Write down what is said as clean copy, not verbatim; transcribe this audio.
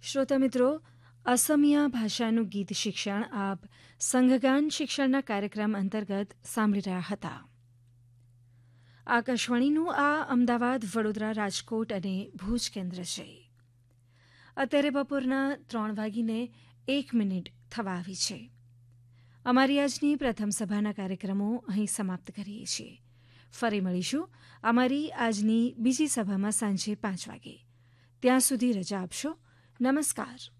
શ્રોતા મિત્રો, અસમિયા ભાષાનું ગીત શિક્ષણ આપ સંઘગાન શિક્ષણના કાર્યક્રમ અંતર્ગત સાંભળી રહ્યા હતા. આકાશવાણીનું આ અમદાવાદ, વડોદરા, રાજકોટ અને ભુજ કેન્દ્ર છે. અત્યારે બપોરના 3:01 થવા આવી છે. અમારી આજની પ્રથમ સભાના કાર્યક્રમો અહીં સમાપ્ત કરીએ છીએ. ફરી મળીશું અમારી આજની બીજી સભામાં સાંજે 5 વાગે. ત્યાં સુધી રજા આપશો. નમસ્કાર.